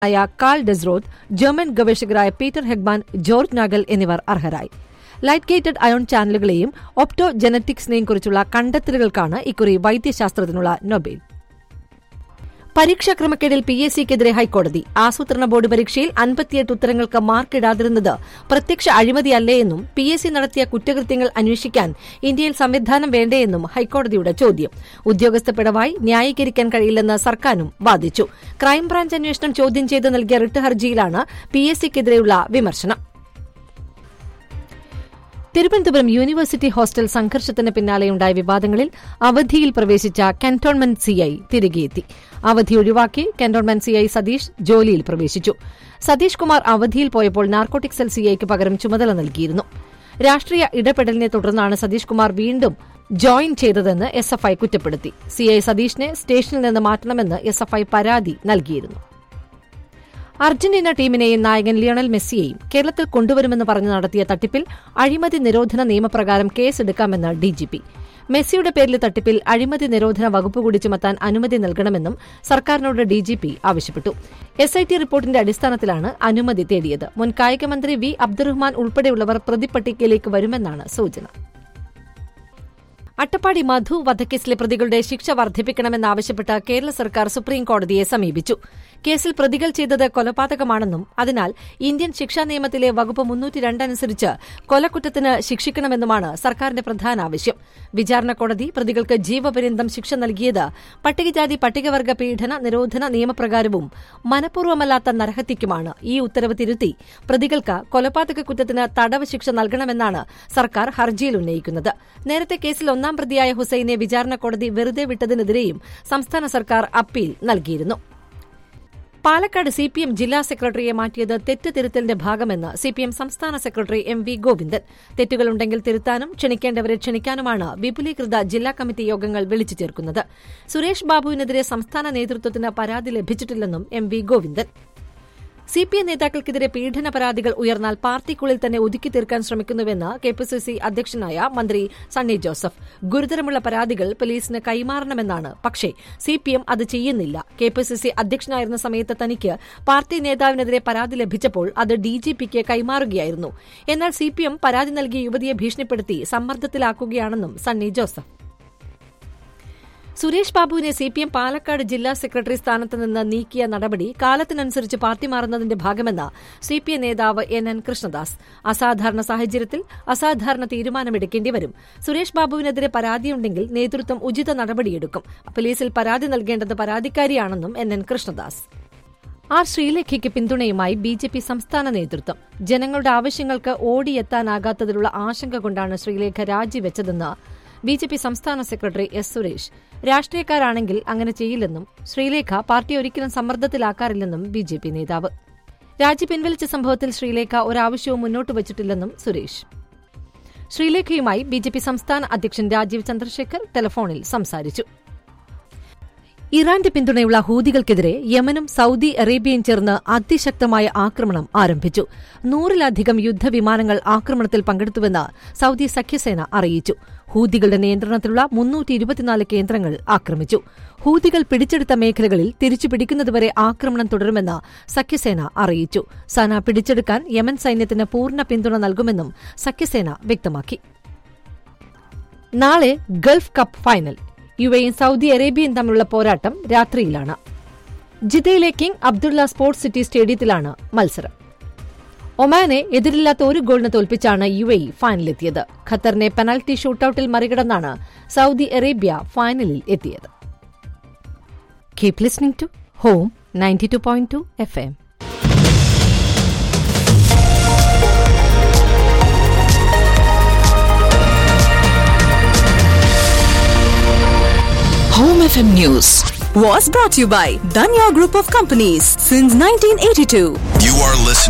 ആയ call ഡെസ്റോത്ത്, German ഗവേഷകരായ Peter Hegemann, George Nagal എന്നിവർ അർഹരായി. ലൈറ്റ് ഗേറ്റഡ് അയോൺ ചാനലുകളെയും ഒപ്റ്റോ ജനറ്റിക്സിനെയും കുറിച്ചുള്ള കണ്ടെത്തലുകൾക്കാണ് ഇക്കുറി വൈദ്യശാസ്ത്രത്തിനുള്ള നൊബേൽ. പരീക്ഷാ ക്രമക്കേടിൽ PSCക്കെതിരെ ഹൈക്കോടതി. ആസൂത്രണ ബോർഡ് പരീക്ഷയിൽ 58 ഉത്തരങ്ങൾക്ക് മാർക്കിടാതിരുന്നത് പ്രത്യക്ഷ അഴിമതിയല്ലേ എന്നും PSC നടത്തിയ കുറ്റകൃത്യങ്ങൾ അന്വേഷിക്കാൻ ഇന്ത്യയിൽ സംവിധാനം വേണ്ടേയെന്നും ഹൈക്കോടതിയുടെ ചോദ്യം. ഉദ്യോഗസ്ഥ പിഴവായി ന്യായീകരിക്കാൻ കഴിയില്ലെന്ന് സർക്കാരും വാദിച്ചു. ക്രൈംബ്രാഞ്ച് അന്വേഷണം ചോദ്യം ചെയ്ത് നൽകിയ റിട്ട് ഹർജിയിലാണ് PSCക്കെതിരെയുള്ള വിമർശനം. തിരുവനന്തപുരം യൂണിവേഴ്സിറ്റി ഹോസ്റ്റൽ സംഘർഷത്തിന് പിന്നാലെയുണ്ടായ വിവാദങ്ങളിൽ അവധിയിൽ പ്രവേശിച്ച കന്റോൺമെന്റ് CI തിരികെയെത്തി. അവധി ഒഴിവാക്കി കന്റോൺമെന്റ് CI സതീഷ് ജോലിയിൽ പ്രവേശിച്ചു. സതീഷ് കുമാർ അവധിയിൽ പോയപ്പോൾ നാർക്കോട്ടിക് സെൽ CIക്ക് പകരം ചുമതല നൽകിയിരുന്നു. രാഷ്ട്രീയ ഇടപെടലിനെ തുടർന്നാണ് സതീഷ് കുമാർ വീണ്ടും ജോയിൻ ചെയ്തതെന്ന് SFI കുറ്റപ്പെടുത്തി. CI സതീഷിനെ സ്റ്റേഷനിൽ നിന്ന് മാറ്റണമെന്ന് SFI പരാതി നൽകിയിരുന്നു. അർജന്റീന ടീമിനെയും നായകൻ ലിയണൽ മെസ്സിയെയും കേരളത്തിൽ കൊണ്ടുവരുമെന്ന് പറഞ്ഞ് നടത്തിയ തട്ടിപ്പിൽ അഴിമതി നിരോധന നിയമപ്രകാരം കേസെടുക്കാമെന്ന് DGP. മെസ്സിയുടെ പേരിലെ തട്ടിപ്പിൽ അഴിമതി നിരോധന വകുപ്പ് കൂടി ചുമത്താൻ അനുമതി നൽകണമെന്നും സർക്കാരിനോട് DGP ആവശ്യപ്പെട്ടു. SIT റിപ്പോർട്ടിന്റെ അടിസ്ഥാനത്തിലാണ് അനുമതി തേടിയത്. മുൻ കായികമന്ത്രി V. അബ്ദുറഹ്മാൻ ഉൾപ്പെടെയുള്ളവർ പ്രതിപട്ടികയിലേക്ക് വരുമെന്നാണ് സൂചന. അട്ടപ്പാടി മധു വധക്കേസിലെ പ്രതികളുടെ ശിക്ഷ വർദ്ധിപ്പിക്കണമെന്നാവശ്യപ്പെട്ട് കേരള സർക്കാർ സുപ്രീംകോടതിയെ സമീപിച്ചു. കേസിൽ പ്രതികൾ ചെയ്തത് കൊലപാതകമാണെന്നും അതിനാൽ ഇന്ത്യൻ ശിക്ഷാ നിയമത്തിലെ വകുപ്പ് 302 അനുസരിച്ച് കൊലക്കുറ്റത്തിന് ശിക്ഷിക്കണമെന്നുമാണ് സർക്കാരിന്റെ പ്രധാന ആവശ്യം. വിചാരണ കോടതി പ്രതികൾക്ക് ജീവപര്യന്തം ശിക്ഷ നൽകിയത് പട്ടികജാതി പട്ടികവർഗ പീഡന നിരോധന നിയമപ്രകാരവും മനഃപൂർവ്വമല്ലാത്ത നരഹത്യക്കുമാണ്. ഈ ഉത്തരവ് തിരുത്തി പ്രതികൾക്ക് കൊലപാതക കുറ്റത്തിന് തടവ് ശിക്ഷ നൽകണമെന്നാണ് സർക്കാർ ഹർജിയിൽ ഉന്നയിക്കുന്നത്. നേരത്തെ കേസിൽ ഒന്നാം പ്രതിയായ ഹുസൈനെ വിചാരണ കോടതി വെറുതെ വിട്ടതിനെതിരെയും സംസ്ഥാന സർക്കാർ അപ്പീൽ നൽകിയിരുന്നു. പാലക്കാട് CPM ജില്ലാ സെക്രട്ടറിയെ മാറ്റിയത് തെറ്റ് തിരുത്തലിന്റെ ഭാഗമെന്ന് CPM സംസ്ഥാന സെക്രട്ടറി MV ഗോവിന്ദൻ. തെറ്റുകളുണ്ടെങ്കിൽ തിരുത്താനും ക്ഷണിക്കേണ്ടവരെ ക്ഷണിക്കാനുമാണ് വിപുലീകൃത ജില്ലാ കമ്മിറ്റി യോഗങ്ങൾ വിളിച്ചു ചേർക്കുന്നത്. സുരേഷ് ബാബുവിനെതിരെ സംസ്ഥാന നേതൃത്വത്തിന് പരാതി ലഭിച്ചിട്ടില്ലെന്നും MV ഗോവിന്ദൻ. CPM നേതാക്കൾക്കെതിരെ പീഡന പരാതികൾ ഉയർന്നാൽ പാർട്ടിക്കുള്ളിൽ തന്നെ ഒതുക്കി തീർക്കാൻ ശ്രമിക്കുന്നുവെന്ന് KPCC അധ്യക്ഷനായ മന്ത്രി സണ്ണി ജോസഫ്. ഗുരുതരമുള്ള പരാതികൾ പോലീസിന് കൈമാറണമെന്നാണ്. പക്ഷേ CPM അത് ചെയ്യുന്നില്ല. KPCC അധ്യക്ഷനായിരുന്ന സമയത്ത് തനിക്ക് പാർട്ടി നേതാവിനെതിരെ പരാതി ലഭിച്ചപ്പോൾ അത് DGPക്ക് കൈമാറുകയായിരുന്നു. എന്നാൽ CPM പരാതി നൽകിയ യുവതിയെ ഭീഷണിപ്പെടുത്തി സമ്മർദ്ദത്തിലാക്കുകയാണെന്നും സണ്ണി ജോസഫ്. സുരേഷ് ബാബുവിനെ CPM പാലക്കാട് ജില്ലാ സെക്രട്ടറി സ്ഥാനത്ത് നിന്ന് നീക്കിയ നടപടി കാലത്തിനനുസരിച്ച് പാർട്ടി മാറുന്നതിന്റെ ഭാഗമെന്ന് CPM നേതാവ് NN കൃഷ്ണദാസ്. അസാധാരണ സാഹചര്യത്തിൽ അസാധാരണ തീരുമാനമെടുക്കേണ്ടി വരും. സുരേഷ് ബാബുവിനെതിരെ പരാതിയുണ്ടെങ്കിൽ നേതൃത്വം ഉചിത നടപടിയെടുക്കും. പോലീസിൽ പരാതി നൽകേണ്ടത് പരാതിക്കാരിയാണെന്നും NN കൃഷ്ണദാസ്. R. ശ്രീലേഖയ്ക്ക് പിന്തുണയുമായി BJP സംസ്ഥാന നേതൃത്വം. ജനങ്ങളുടെ ആവശ്യങ്ങൾക്ക് ഓടിയെത്താനാകാത്തതിലുള്ള ആശങ്ക കൊണ്ടാണ് ശ്രീലേഖ രാജിവെച്ചതെന്ന് BJP സംസ്ഥാന സെക്രട്ടറി S. സുരേഷ്. രാഷ്ട്രീയക്കാരാണെങ്കിൽ അങ്ങനെ ചെയ്യില്ലെന്നും ശ്രീലേഖ പാർട്ടി ഒരിക്കലും സമ്മർദ്ദത്തിലാക്കാറില്ലെന്നും BJP നേതാവ്. രാജി പിൻവലിച്ച സംഭവത്തിൽ ശ്രീലേഖ ഒരാവശ്യവും മുന്നോട്ട് വച്ചിട്ടില്ലെന്നും സുരേഷ്. ശ്രീലേഖയുമായി BJP സംസ്ഥാന അധ്യക്ഷൻ രാജീവ് ചന്ദ്രശേഖർ ടെലിഫോണിൽ സംസാരിച്ചു. ഇറാന്റെ പിന്തുണയുള്ള ഹൂതികൾക്കെതിരെ യമനും സൌദി അറേബ്യയും ചേർന്ന് അതിശക്തമായ ആക്രമണം ആരംഭിച്ചു. 100-ലധികം യുദ്ധവിമാനങ്ങൾ ആക്രമണത്തിൽ പങ്കെടുത്തുവെന്ന് സൌദി സഖ്യസേന അറിയിച്ചു. ഹൂതികളുടെ നിയന്ത്രണത്തിലുള്ള 324 കേന്ദ്രങ്ങൾ ആക്രമിച്ചു. ഹൂതികൾ പിടിച്ചെടുത്ത മേഖലകളിൽ തിരിച്ചുപിടിക്കുന്നതുവരെ ആക്രമണം തുടരുമെന്ന് സഖ്യസേന അറിയിച്ചു. സന പിടിച്ചെടുക്കാൻ യമൻ സൈന്യത്തിന് പൂർണ്ണ പിന്തുണ നൽകുമെന്നും സഖ്യസേന വ്യക്തമാക്കി. നാളെ ഗൾഫ് കപ്പ് ഫൈനൽ. UAEയും സൌദി അറേബ്യയും തമ്മിലുള്ള പോരാട്ടം രാത്രിയിലാണ്. ജിദ്ദയിലെ കിങ് അബ്ദുള്ള സ്പോർട്സ് സിറ്റി സ്റ്റേഡിയത്തിലാണ് മത്സരം. ഒമാനെ എതിരില്ലാത്ത ഒരു ഗോളിന് തോൽപ്പിച്ചാണ് UAE ഫൈനലിലെത്തിയത്. ഖത്തറിനെ പെനൽറ്റി ഷൂട്ടൌട്ടിൽ മറികടന്നാണ് സൌദി അറേബ്യ ഫൈനലിൽ എത്തിയത്. Keep listening to home 92.2 FM. Home FM News was brought to you by Danya Group of Companies since 1982. You are listening